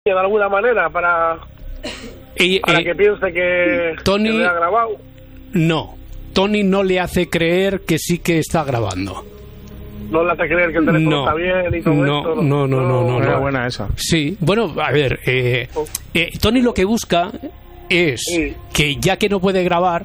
de alguna manera para que piense que Tony que ha grabado. No, Tony no le hace creer que sí que está grabando. No le hace creer que el teléfono está bien y todo esto. No. Era buena esa. Sí, bueno, a ver, Tony lo que busca es que ya que no puede grabar,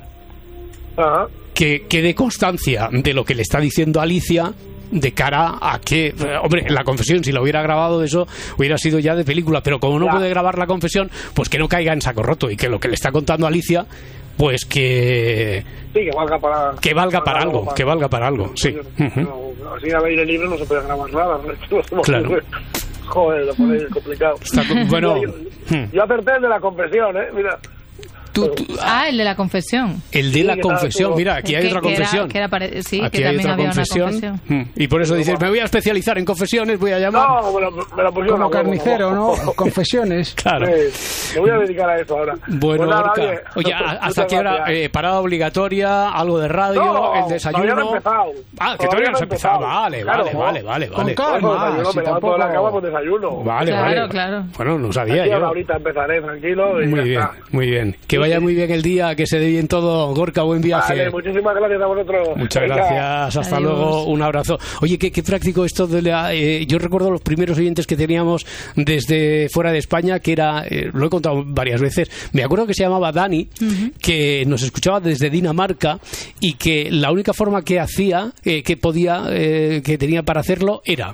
que quede constancia de lo que le está diciendo Alicia, de cara a que, hombre, la confesión, si la hubiera grabado, eso hubiera sido ya de película, pero como no puede grabar la confesión, pues que no caiga en saco roto, y que lo que le está contando Alicia, pues que valga para algo, sí. Así al aire libre no se puede grabar nada, ¿no? Claro. Joder, lo pone complicado. Bueno, yo acerté el de la confesión, mira. El de la confesión. El de la confesión, mira, aquí hay otra confesión. Sí, aquí que hay también otra había confesión. una confesión. Y por eso dices, me voy a especializar en confesiones, voy a llamar. No, me la pusieron como carnicero, ¿no? Confesiones. Claro. Me voy a dedicar a eso ahora. Bueno, pues nada, Gorka, oye, ¿hasta qué hora? Parada obligatoria, algo de radio, el desayuno. Todavía no he empezado. Que todavía no has empezado. Vale. Con calma, me levanto de la cama con desayuno. Vale. Claro. Bueno, no sabía yo. Ahorita empezaré tranquilo y muy bien. Que vaya muy bien el día, que se dé bien todo. Gorka, buen viaje. Vale, muchísimas gracias a vosotros. Muchas gracias, hasta luego, un abrazo. Oye, qué práctico esto de yo recuerdo los primeros oyentes que teníamos desde fuera de España, que era, lo he contado varias veces, me acuerdo que se llamaba Dani, que nos escuchaba desde Dinamarca, y que la única forma que hacía, que tenía para hacerlo era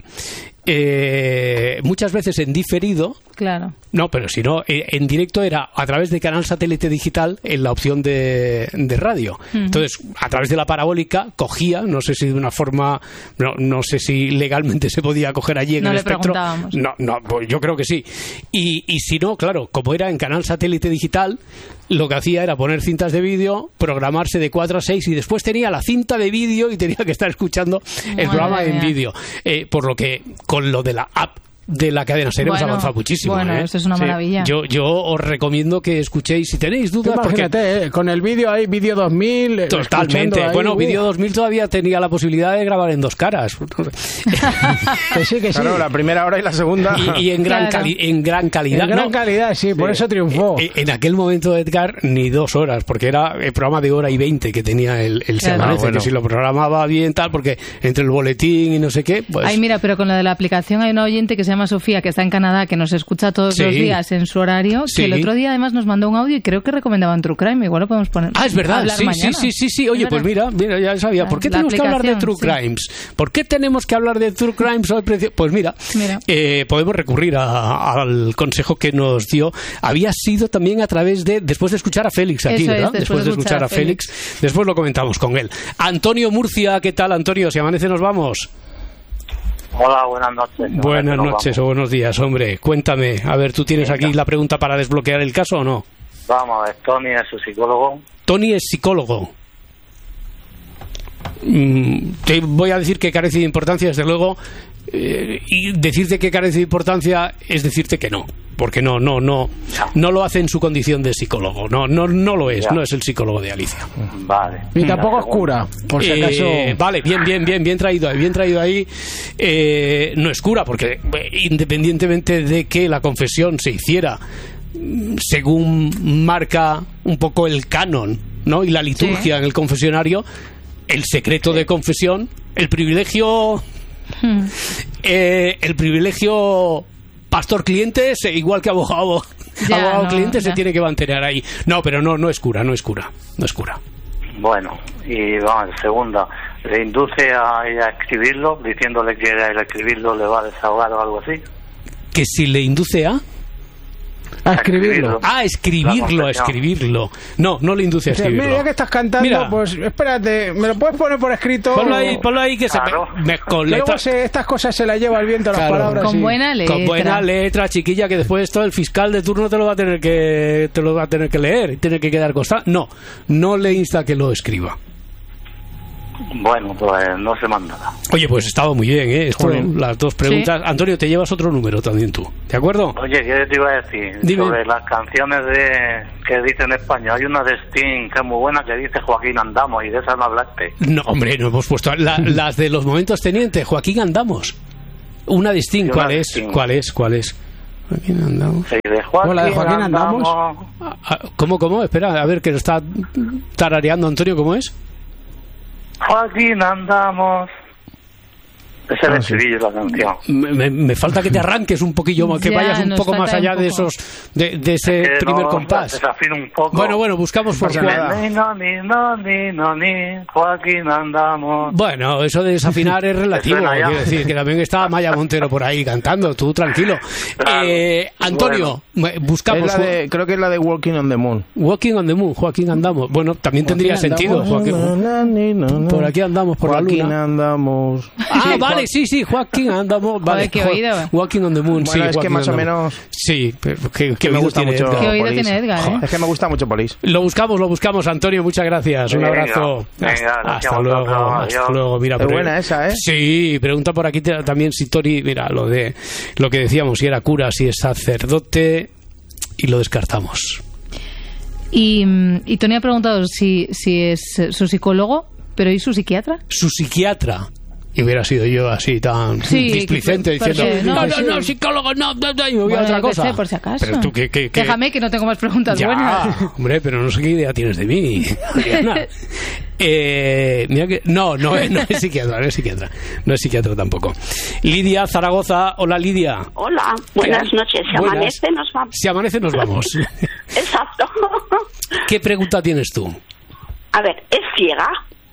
muchas veces en diferido. Claro. No, pero si no, en directo era a través de canal satélite digital en la opción de radio. Entonces, a través de la parabólica cogía, no sé si de una forma, no sé si legalmente se podía coger allí en el espectro. No, pues yo creo que sí. Y si no, claro, como era en canal satélite digital, lo que hacía era poner cintas de vídeo, programarse de 4 a 6 y después tenía la cinta de vídeo y tenía que estar escuchando el programa en vídeo. Por lo que con lo de la app de la cadena SER hemos avanzado muchísimo. Bueno, eso es una maravilla. Yo os recomiendo que escuchéis si tenéis dudas. Imagínate, con el vídeo ahí, vídeo 2000. Totalmente. Bueno, vídeo 2000 todavía tenía la posibilidad de grabar en 2 caras. Que sí. Claro, la primera hora y la segunda. Y en gran calidad. En gran calidad, sí, por eso triunfó. En aquel momento, Edgar, ni 2 horas, porque era el programa de 1:20 que tenía el Se Amanece, que si lo programaba bien, tal, porque entre el boletín y no sé qué, pues... Ay, mira, pero con lo de la aplicación hay una oyente que se llama Sofía, que está en Canadá, que nos escucha todos los días en su horario, que el otro día además nos mandó un audio y creo que recomendaban True Crime. Igual lo podemos poner. Es verdad, sí. Oye, pues mira, ya sabía. ¿Por qué tenemos que hablar de True Crimes? ¿Por qué tenemos que hablar de True Crimes hoy? Pues mira. Podemos recurrir al consejo que nos dio. Había sido también a través de, después de escuchar a Félix aquí, ¿verdad? Después de escuchar a Félix. Después lo comentamos con él. Antonio Murcia, ¿qué tal, Antonio? Si amanece nos vamos. Hola, buenas noches. Buenas noches o buenos días, hombre. Cuéntame, a ver, ¿tú tienes aquí la pregunta para desbloquear el caso o no? Vamos a ver, Tony es su psicólogo. Tony es psicólogo. Te voy a decir que carece de importancia, desde luego, y decirte que carece de importancia es decirte que no, porque no lo hace en su condición de psicólogo, no lo es, no es el psicólogo de Alicia. Vale. Y tampoco es cura, por si acaso. Vale, bien traído ahí. No es cura, porque independientemente de que la confesión se hiciera según marca un poco el canon, ¿no? Y la liturgia en el confesionario, el secreto de confesión, el privilegio pastor-cliente, igual que abogado-cliente, se tiene que mantener ahí. No, pero no es cura. Bueno, y vamos, segunda, le induce a ella a escribirlo, diciéndole que al escribirlo le va a desahogar o algo así. Que si le induce a escribirlo. Escribirlo. No le induce a escribirlo. Mira, ya que estás cantando, pues espérate, ¿me lo puedes poner por escrito? Ponlo ahí que claro. con letra. Estas cosas se las lleva el viento a las palabras. Con buena letra. Con buena letra, chiquilla, que después todo el fiscal de turno te lo va a tener que leer, tiene que quedar constante. No le insta a que lo escriba. Bueno, pues no se manda nada. Oye, pues estaba muy bien, las 2 preguntas. Sí. Antonio, te llevas otro número también tú, ¿de acuerdo? Oye, ¿qué te iba a decir? Dime. Sobre las canciones que dicen en España. Hay una de Sting que es muy buena que dice Joaquín Andamos, y de esa no hablaste. No, hombre, no hemos puesto las de los momentos tenientes. Joaquín Andamos. Una de Sting, ¿cuál es? Joaquín andamos. Sí, de Joaquín, Hola, de Joaquín andamos. ¿Cómo? Espera, a ver, que lo está tarareando Antonio, ¿cómo es? Joaquín andamos. Es el estribillo de la canción. Me falta que te arranques un poquillo, que vayas un poco más allá de esos, de ese primer compás. Desafino un poco. Bueno, buscamos por cuál. Joaquín andamos. Bueno, eso de desafinar es relativo. Quiero decir que también está Maya Montero por ahí cantando. Tú tranquilo. Claro. Antonio, buscamos. Creo que es la de Walking on the Moon. Walking on the Moon, Joaquín andamos. Bueno, también tendría sentido. Joaquín, por aquí andamos por Joaquín la luna. Andamos. Ah, vale, sí, Joaquín andamos. Vale, ¿qué oído? Walking on the Moon, bueno, sí. Es que más o menos. Sí, pero que me gusta mucho. ¿Qué oído tiene Edgar? Es que me gusta mucho Police. Lo buscamos, Antonio, muchas gracias. Un abrazo. Hasta luego. Mira, es buena esa, ¿eh? Sí, pregunta por aquí también si Tori, mira, lo que decíamos, si era cura, si es sacerdote, y lo descartamos. Y Tony ha preguntado si es su psicólogo, pero ¿y su psiquiatra? Su psiquiatra. Y hubiera sido yo así tan displicente diciendo no, psicólogo, no, y me voy a otra cosa. Sé, por si acaso. Pero tú, ¿qué? Déjame que no tengo más preguntas buenas. Hombre, pero no sé qué idea tienes de mí, Adriana. Mira que no es psiquiatra, no es psiquiatra tampoco. Lidia, Zaragoza. Hola, Lidia. Hola, buenas noches. Si amanece nos vamos. Exacto. ¿Qué pregunta tienes tú? A ver, ¿es ciega?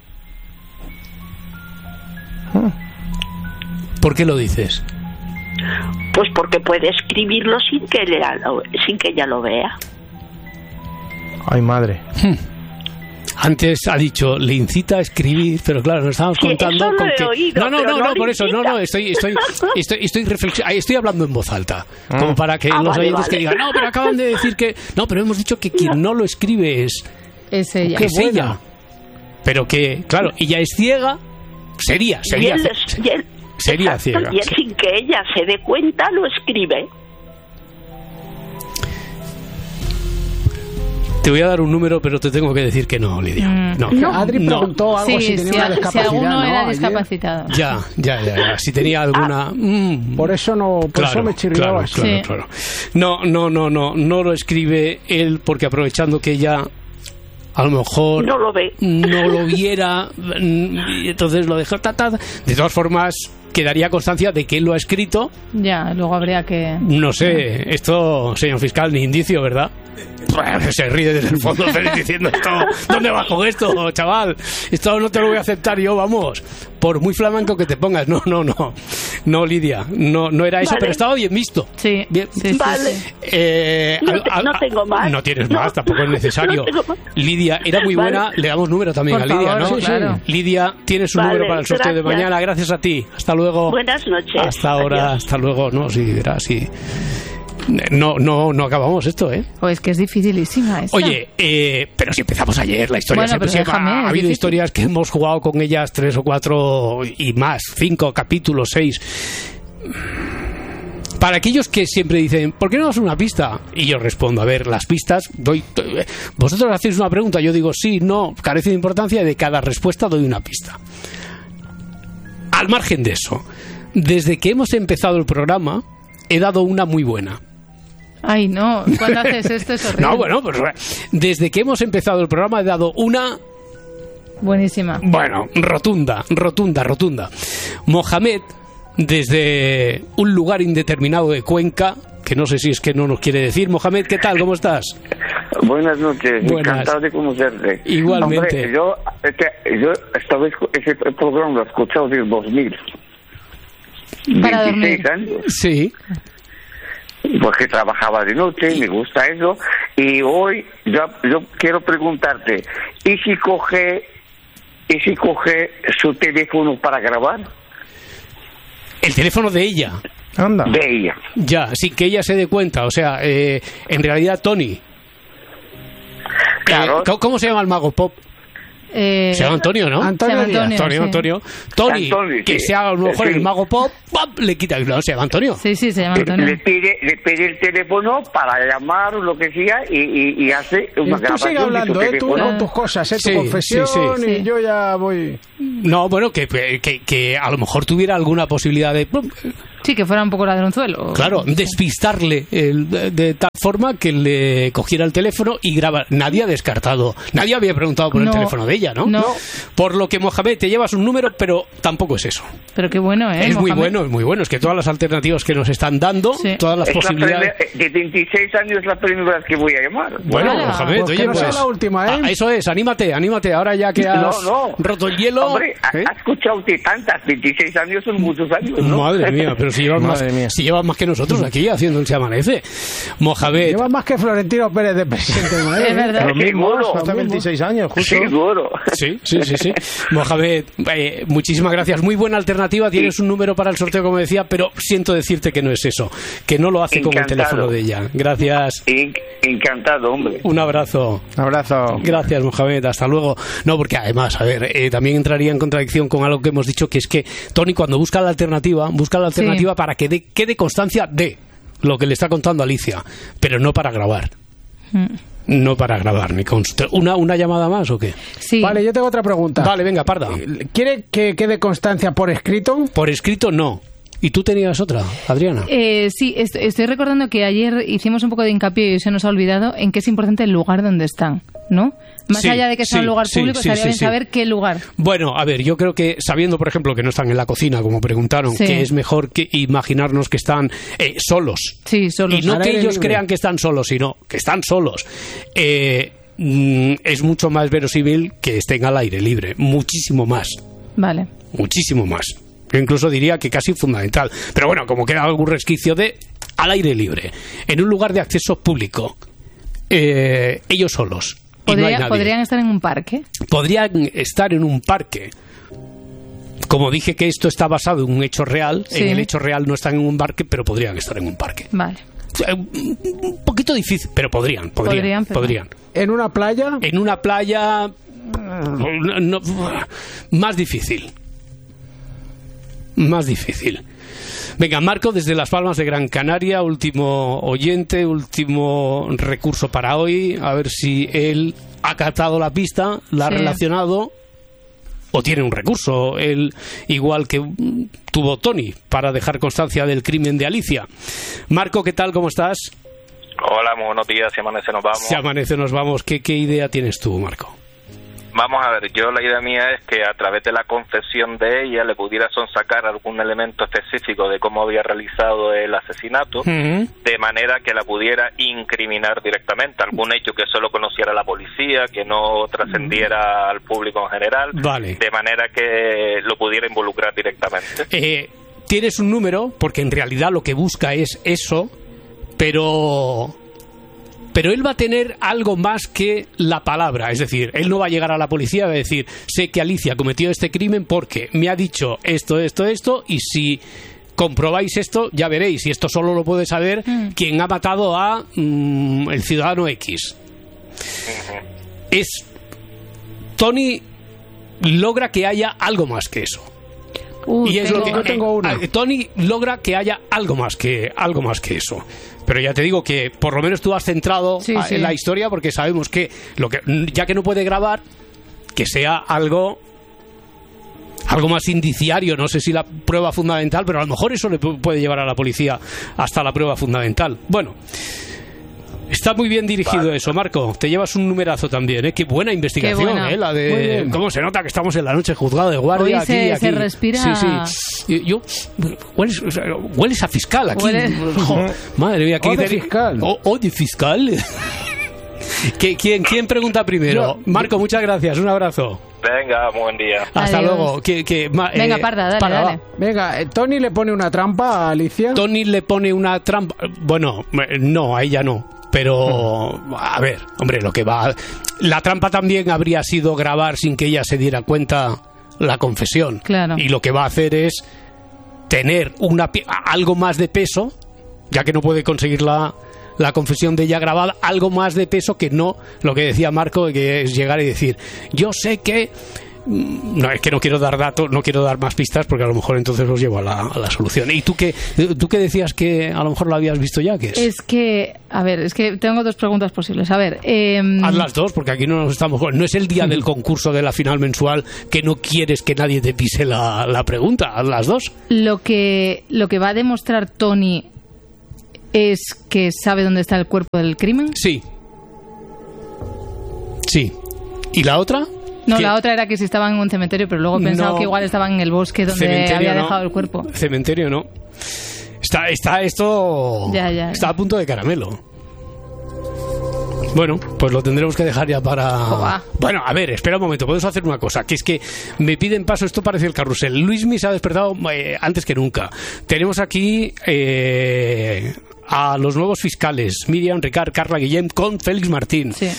¿Por qué lo dices? Pues porque puede escribirlo sin que ella lo vea. Ay, madre. Antes ha dicho, le incita a escribir, pero claro, nos estamos contando eso con lo que... he oído, No, por eso, estoy hablando en voz alta, como para que los oyentes que digan, no, pero acaban de decir que... No, pero hemos dicho que quien no lo escribe es ella. Es ella. Pero que, claro, ella es ciega, sería ciega. Y él, sin que ella se dé cuenta, lo escribe. Te voy a dar un número, pero te tengo que decir que no, Lidia. No. Adri preguntó algo si tenía una discapacidad. Si alguno era discapacitado. Ya. Si tenía alguna... Por eso eso me chirriaba. Claro. No lo escribe él porque aprovechando que ella... A lo mejor no lo ve, no lo viera, y entonces lo dejó. De todas formas, quedaría constancia de que él lo ha escrito. Ya, luego habría que... No sé, esto, señor fiscal, ni indicio, ¿verdad? Se ríe desde el fondo diciendo esto, ¿dónde vas con esto, chaval? Esto no te lo voy a aceptar yo, vamos. Por muy flamenco que te pongas. No, Lidia, no era eso, pero estaba bien visto. Sí, bien. Sí. Vale. No tengo más. No tienes más, tampoco es necesario. Lidia, era muy buena, le damos número también por a Lidia, favor, ¿no? Sí, claro. Lidia, tienes un número para el sorteo de mañana, gracias a ti. Hasta luego. Buenas noches. Hasta ahora, adiós. Hasta luego. No, sí, verás, sí. No acabamos esto, ¿eh? Pues que es dificilísima esta. Oye, pero si empezamos ayer, la historia ha habido historias que hemos jugado con ellas 3 o 4 y más, 5 capítulos, 6. Para aquellos que siempre dicen, ¿por qué no das una pista? Y yo respondo, a ver, las pistas vosotros hacéis una pregunta, yo digo sí, no, carece de importancia, y de cada respuesta doy una pista. Al margen de eso, desde que hemos empezado el programa he dado una muy buena. Ay, no, cuando haces esto es horrible. No, bueno, pues desde que hemos empezado el programa he dado una... Buenísima. Bueno, rotunda. Mohamed, desde un lugar indeterminado de Cuenca, que no sé si es que no nos quiere decir. Mohamed, ¿qué tal? ¿Cómo estás? Buenas noches, encantado de conocerte. Igualmente. Hombre, yo estaba ese programa lo he escuchado desde 2000. Para dormir. Años. Sí. Porque trabajaba de noche, me gusta eso. Y hoy yo quiero preguntarte, ¿y si coge su teléfono para grabar? El teléfono de ella. Anda. De ella. Ya, sin que ella se dé cuenta. O sea, en realidad Tony. Claro. ¿Cómo se llama el mago pop? Se llama Antonio, ¿no? Antonio. Tony, que sea a lo mejor el mago pop, ¡pop! Le quita. No, se llama Antonio. Sí, se llama Antonio. Le pide el teléfono para llamar o lo que sea y hace una grabación. Tú sigue hablando, tú con tus cosas, tu confesión, sí. y yo ya voy... No, bueno, que a lo mejor tuviera alguna posibilidad de... Sí, que fuera un poco ladronzuelo. Claro, despistarle de tal forma que le cogiera el teléfono y grabar. Nadie ha descartado, nadie había preguntado por el teléfono de ella, ¿no? No. Por lo que, Mohamed, te llevas un número, pero tampoco es eso. Pero qué bueno, ¿eh? Es Mohamed. muy bueno. Es que todas las alternativas que nos están dando, todas las posibilidades... De 26 años la primera vez que voy a llamar. Bueno, Mohamed, pues oye, no sea la última, ¿eh? Eso es, anímate. Ahora ya que has roto el hielo... Hombre, has escuchado usted tantas, 26 años son muchos años, ¿no? Madre mía, pero si llevas más que nosotros aquí haciendo el Se Amanece. Mohamed... Llevas más que Florentino Pérez de presidente de Madrid. Es verdad. Lo mismo, Seguro. hasta 26 años, justo. Seguro. Sí. Mohamed, muchísimas gracias. Muy buena alternativa. Tienes un número para el sorteo, como decía, pero siento decirte que no es eso. Que no lo hace con el teléfono de ella. Gracias. Encantado, hombre. Un abrazo. Un abrazo. Gracias, Mohamed. Hasta luego. No, porque además, a ver, también entraría en contradicción con algo que hemos dicho, que es que Tony, cuando busca la alternativa para que quede constancia de lo que le está contando Alicia, pero no para grabar. No para grabar, ni conste. ¿Una llamada más o qué? Sí. Vale, yo tengo otra pregunta. Vale, venga, Parda. ¿Quiere que quede constancia por escrito? Por escrito, no. ¿Y tú tenías otra, Adriana? Sí, estoy recordando que ayer hicimos un poco de hincapié y se nos ha olvidado en que es importante el lugar donde están, ¿no? Más allá de que sea un lugar público, estaría bien saber qué lugar. Bueno, a ver, yo creo que sabiendo, por ejemplo, que no están en la cocina, como preguntaron, que es mejor que imaginarnos que están solos. Sí, solos. Y no que ellos crean que están solos, sino que están solos. Es mucho más verosímil que estén al aire libre. Muchísimo más. Vale. Muchísimo más. Yo incluso diría que casi fundamental. Pero bueno, como queda algún resquicio de al aire libre, en un lugar de acceso público, ellos solos. ¿Podrían estar en un parque? Podrían estar en un parque. Como dije que esto está basado en un hecho real, en el hecho real no están en un parque, pero podrían estar en un parque. Vale. Un poquito difícil, pero podrían. ¿En una playa? En una playa... más difícil. Venga, Marco, desde Las Palmas de Gran Canaria, último oyente, último recurso para hoy. A ver si él ha captado la pista, la ha relacionado o tiene un recurso, él igual que tuvo Tony, para dejar constancia del crimen de Alicia. Marco, ¿qué tal? ¿Cómo estás? Hola, muy buenos días. Si amanece nos vamos. Si amanece nos vamos. ¿Qué idea tienes tú, Marco? Vamos a ver, yo la idea mía es que a través de la confesión de ella le pudiera sonsacar algún elemento específico de cómo había realizado el asesinato, de manera que la pudiera incriminar directamente, algún hecho que solo conociera la policía, que no trascendiera al público en general, de manera que lo pudiera involucrar directamente. Tienes un número, porque en realidad lo que busca es eso, pero él va a tener algo más que la palabra. Es decir, él no va a llegar a la policía y va a decir: sé que Alicia cometió este crimen porque me ha dicho esto, y si comprobáis esto, ya veréis. Y esto solo lo puede saber quien ha matado a el ciudadano X. Tony logra que haya algo más que eso. Y es lo que Tony logra que haya algo más que eso. Pero ya te digo que por lo menos tú has centrado en la historia, porque sabemos que ya que no puede grabar, que sea algo más indiciario. No sé si la prueba fundamental, pero a lo mejor eso le puede llevar a la policía hasta la prueba fundamental. Bueno, está muy bien dirigido eso, Marco. Te llevas un numerazo también, ¿eh? Qué buena investigación, la de... ¿Cómo se nota que estamos en la noche juzgado de guardia? Hoy aquí. Se respira... Sí. Hueles a fiscal aquí. Madre mía. ¿Qué fiscal? ¿De fiscal? ¿Quién pregunta primero? Marco, muchas gracias. Un abrazo. Venga, buen día. Hasta luego. Venga, Parda, dale. Venga, ¿Tony le pone una trampa a Alicia? Tony le pone una trampa... Bueno, no, a ella no. Pero, a ver, hombre, la trampa también habría sido grabar sin que ella se diera cuenta la confesión. Claro. Y lo que va a hacer es tener algo más de peso, ya que no puede conseguir la confesión de ella grabada, algo más de peso que no lo que decía Marco, que es llegar y decir: yo sé que No, es que no quiero dar datos, no quiero dar más pistas porque a lo mejor entonces os llevo a la solución. ¿Y tú qué decías que a lo mejor lo habías visto ya? ¿Qué es? Es que tengo dos preguntas posibles. A ver, haz las dos porque aquí no es el día del concurso de la final mensual que no quieres que nadie te pise la pregunta. Haz las dos. Lo que va a demostrar Tony es que sabe dónde está el cuerpo del crimen. Sí. ¿Y la otra? No, la otra era que si estaban en un cementerio, pero luego he pensado que igual estaban en el bosque donde había dejado el cuerpo. Cementerio no. Está esto... Ya. Está a punto de caramelo. Bueno, pues lo tendremos que dejar ya para... Bueno, a ver, espera un momento, podemos hacer una cosa, que es que me piden paso, esto parece el carrusel. Luismi se ha despertado antes que nunca. Tenemos aquí... a los nuevos fiscales, Miriam, Ricard, Carla, Guillem, con Félix Martín. Sí.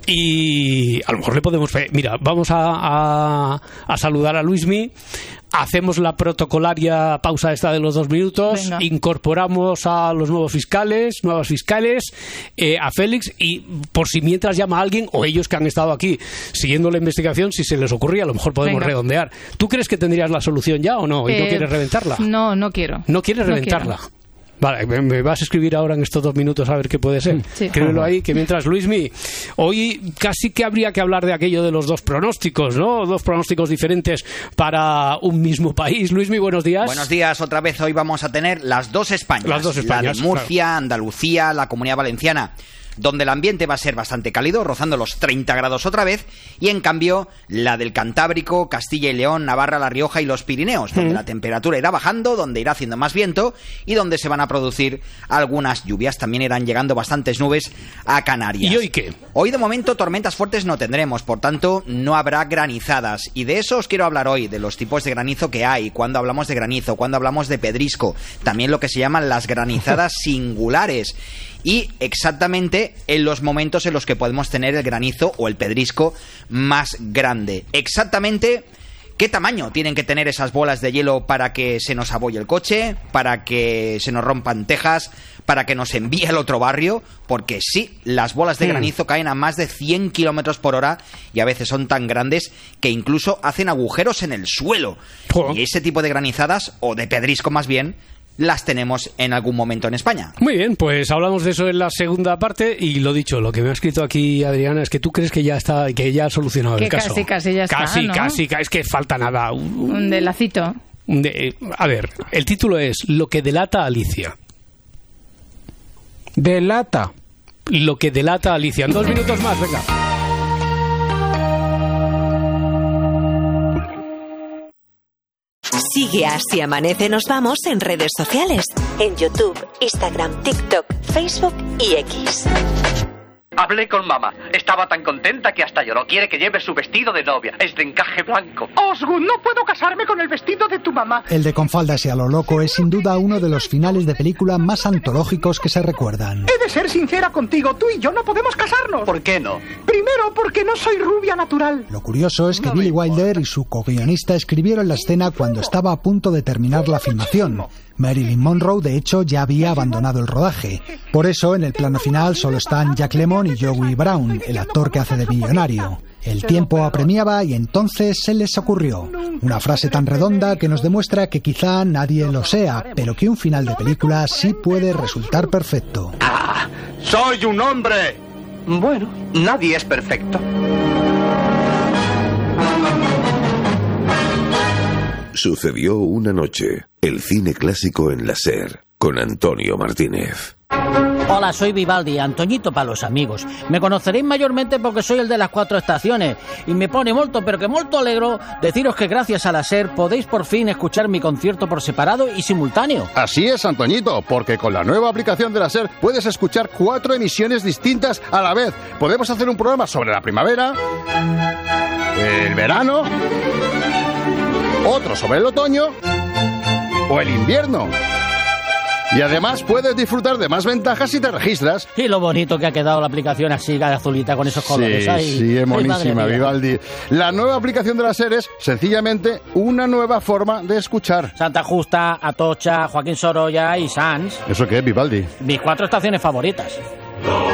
Y a lo mejor le podemos... Mira, vamos a saludar a Luismi, hacemos la protocolaria pausa esta de los 2 minutos, venga. Incorporamos a los nuevas fiscales, a Félix, y por si mientras llama a alguien, o ellos que han estado aquí siguiendo la investigación, si se les ocurría, a lo mejor podemos redondear. ¿Tú crees que tendrías la solución ya o no? ¿Y no quieres reventarla? No quiero. ¿No quieres reventarla? Quiero. Vale, me vas a escribir ahora en estos 2 minutos a ver qué puede ser. Sí. Escríbelo ahí, que mientras, Luismi, hoy casi que habría que hablar de aquello de los 2 pronósticos, ¿no? 2 pronósticos diferentes para un mismo país. Luismi, buenos días. Buenos días, otra vez hoy vamos a tener las 2 Españas. Las 2 Españas. La de Murcia, claro. Andalucía, la Comunidad Valenciana, donde el ambiente va a ser bastante cálido, rozando los 30 grados otra vez, y en cambio la del Cantábrico, Castilla y León, Navarra, La Rioja y los Pirineos, donde la temperatura irá bajando, donde irá haciendo más viento y donde se van a producir algunas lluvias. También irán llegando bastantes nubes a Canarias. ¿Y hoy qué? Hoy de momento tormentas fuertes no tendremos, por tanto no habrá granizadas, y de eso os quiero hablar hoy, de los tipos de granizo que hay, cuando hablamos de granizo, cuando hablamos de pedrisco, también lo que se llaman las granizadas singulares, y exactamente en los momentos en los que podemos tener el granizo o el pedrisco más grande. Exactamente qué tamaño tienen que tener esas bolas de hielo para que se nos abolle el coche, para que se nos rompan tejas, para que nos envíe al otro barrio, porque sí, las bolas de granizo caen a más de 100 kilómetros por hora y a veces son tan grandes que incluso hacen agujeros en el suelo. Y ese tipo de granizadas, o de pedrisco más bien, las tenemos en algún momento en España. Muy bien, pues hablamos de eso en la segunda parte, y lo dicho, lo que me ha escrito aquí Adriana es que tú crees que ya está, que ya ha solucionado el caso. Casi ya está, ¿no? Casi, es que falta nada. Un delacito. A ver, el título es Lo que delata a Alicia. Delata. Lo que delata a Alicia. En 2 minutos más, venga. Sigue a Si Amanece Nos Vamos en redes sociales, en YouTube, Instagram, TikTok, Facebook y X. Hablé con mamá. Estaba tan contenta que hasta lloró. Quiere que lleve su vestido de novia. Es de encaje blanco. Osgood, no puedo casarme con el vestido de tu mamá. El de Con faldas y a lo loco es sin duda uno de los finales de película más antológicos que se recuerdan. He de ser sincera contigo. Tú y yo no podemos casarnos. ¿Por qué no? Primero, porque no soy rubia natural. Lo curioso es que Billy Wilder y su co-guionista escribieron la escena cuando estaba a punto de terminar la filmación. Marilyn Monroe, de hecho, ya había abandonado el rodaje. Por eso, en el plano final solo están Jack Lemmon y Joey Brown, el actor que hace de millonario. El tiempo apremiaba y entonces se les ocurrió una frase tan redonda que nos demuestra que quizá nadie lo sea, pero que un final de película sí puede resultar perfecto. ¡Ah! ¡Soy un hombre! Bueno, nadie es perfecto. Sucedió una noche. El cine clásico en la SER, con Antonio Martínez. Hola, soy Vivaldi, Antoñito para los amigos. Me conoceréis mayormente porque soy el de las 4 estaciones. Y me pone molto, pero que molto alegro deciros que gracias a la SER podéis por fin escuchar mi concierto por separado y simultáneo. Así es, Antoñito, porque con la nueva aplicación de la SER puedes escuchar 4 emisiones distintas a la vez. Podemos hacer un programa sobre la primavera, el verano, otro sobre el otoño o el invierno. Y además puedes disfrutar de más ventajas si te registras. Y lo bonito que ha quedado la aplicación así, azulita, con esos colores. Sí, es monísima, Vivaldi. La nueva aplicación de la SER es sencillamente una nueva forma de escuchar. Santa Justa, Atocha, Joaquín Sorolla y Sanz. ¿Eso qué es, Vivaldi? Mis 4 estaciones favoritas.